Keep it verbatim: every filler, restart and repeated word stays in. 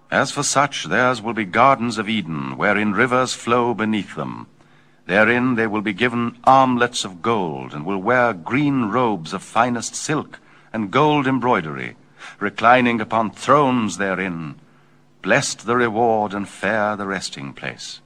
As for such, theirs will be gardens of Eden, wherein rivers flow beneath them. Therein they will be given armlets of gold, and will wear green robes of finest silk and gold embroidery, reclining upon thrones therein. Blessed the reward and fair the resting place.